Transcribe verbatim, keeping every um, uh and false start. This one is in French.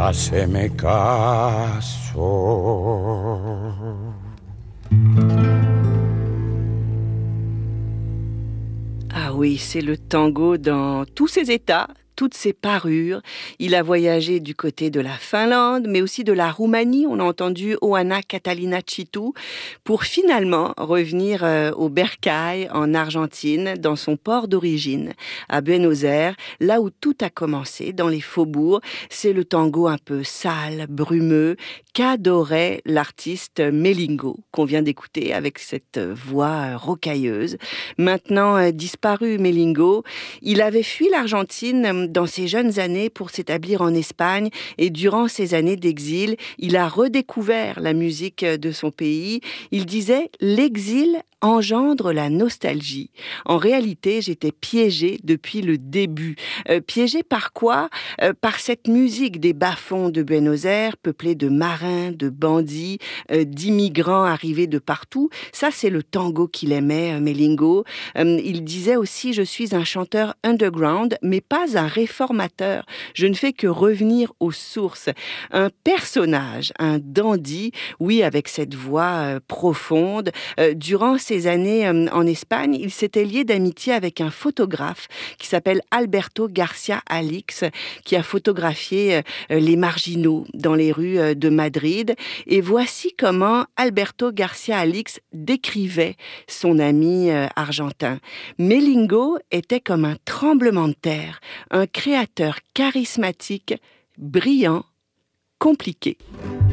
Haceme caso. Ah oui, c'est le tango dans tous ses états, toutes ses parures. Il a voyagé du côté de la Finlande, mais aussi de la Roumanie. On a entendu Oana Catalina Citu pour finalement revenir euh, au Bercail en Argentine, dans son port d'origine, à Buenos Aires, là où tout a commencé, dans les faubourgs. C'est le tango un peu sale, brumeux, qu'adorait l'artiste Melingo, qu'on vient d'écouter avec cette voix rocailleuse. Maintenant euh, disparu, Melingo, il avait fui l'Argentine dans ses jeunes années pour s'établir en Espagne et durant ses années d'exil, il a redécouvert la musique de son pays. Il disait « L'exil engendre la nostalgie. En réalité, j'étais piégée depuis le début. Euh, piégée par quoi ? euh, Par cette musique des bas-fonds de Buenos Aires, peuplée de marins, de bandits, euh, d'immigrants arrivés de partout. Ça, c'est le tango qu'il aimait, euh, Melingo. Euh, il disait aussi « Je suis un chanteur underground, mais pas un réformateur. Je ne fais que revenir aux sources. » Un personnage, un dandy, oui, avec cette voix euh, profonde. Euh, durant ces années euh, en Espagne, il s'était lié d'amitié avec un photographe qui s'appelle Alberto Garcia Alix, qui a photographié euh, les marginaux dans les rues euh, de Madrid. Et voici comment Alberto Garcia Alix décrivait son ami euh, argentin. Melingo était comme un tremblement de terre, un créateur charismatique, brillant, compliqué.